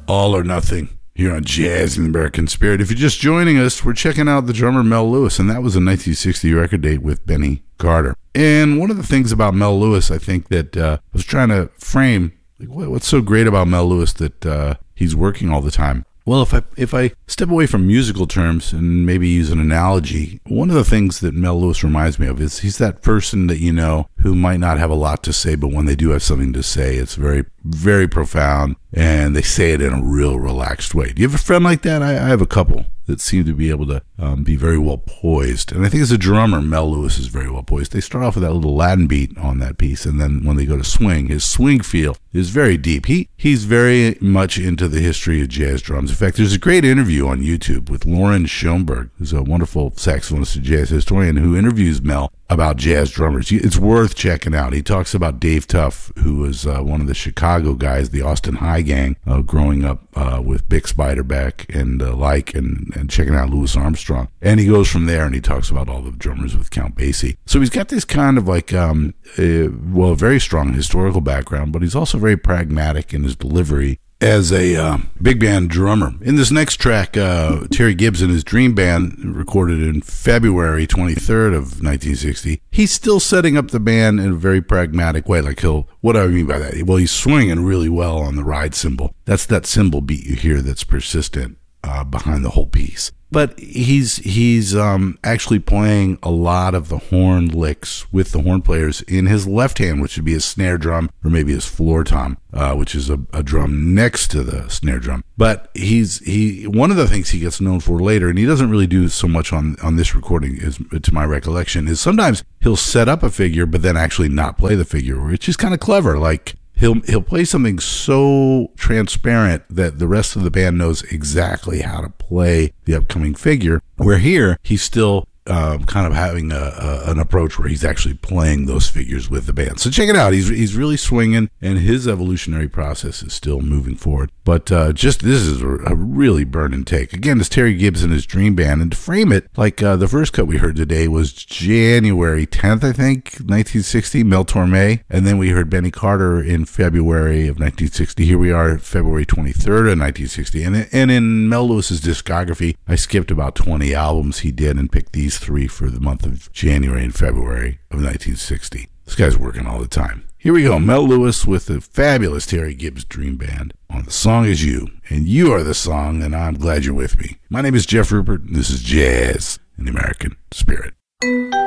All or Nothing here on Jazz in the American Spirit. If you're just joining us, we're checking out the drummer Mel Lewis, and that was a 1960 record date with Benny Carter. And one of the things about Mel Lewis, I think that I was trying to frame, like, what's so great about Mel Lewis that he's working all the time. Well, if I step away from musical terms and maybe use an analogy, one of the things that Mel Lewis reminds me of is he's that person that you know who might not have a lot to say, but when they do have something to say, it's very, very profound, and they say it in a real relaxed way. Do you have a friend like that? I have a couple that seem to be able to be very well poised. And I think as a drummer, Mel Lewis is very well poised. They start off with that little Latin beat on that piece, and then when they go to swing, his swing feel is very deep. He's very much into the history of jazz drums. In fact, there's a great interview on YouTube with Lauren Schoenberg, who's a wonderful saxophonist and jazz historian, who interviews Mel about jazz drummers. It's worth checking out. He talks about Dave Tuff, who was one of the Chicago guys, the Austin High Gang, growing up with Bix Beiderbecke and checking out Louis Armstrong. And he goes from there and he talks about all the drummers with Count Basie. So he's got this kind of like, a very strong historical background, but he's also very pragmatic in his delivery as a big band drummer. In this next track, Terry Gibbs and his Dream Band, recorded in February 23rd of 1960, he's still setting up the band in a very pragmatic way. Like what do I mean by that? Well, he's swinging really well on the ride cymbal. That's that cymbal beat you hear that's persistent behind the whole piece. But he's actually playing a lot of the horn licks with the horn players in his left hand, which would be his snare drum or maybe his floor tom, which is a drum next to the snare drum. But he one of the things he gets known for later, and he doesn't really do so much on this recording, is, to my recollection, is sometimes he'll set up a figure but then actually not play the figure, which is kind of clever. Like, He'll play something so transparent that the rest of the band knows exactly how to play the upcoming figure, where here he's still kind of having an approach where he's actually playing those figures with the band. So check it out. He's really swinging, and his evolutionary process is still moving forward. But this is a really burning take. Again, it's Terry Gibbs and his Dream Band, and to frame it, like the first cut we heard today was January 10th, I think, 1960, Mel Torme, and then we heard Benny Carter in February of 1960. Here we are, February 23rd of 1960, and in Mel Lewis's discography, I skipped about 20 albums he did and picked these three for the month of January and February of 1960. This guy's working all the time. Here we go, Mel Lewis with the fabulous Terry Gibbs Dream Band on The Song Is You, and you are the song, and I'm glad you're with me. My name is Jeff Rupert, and this is Jazz in the American Spirit.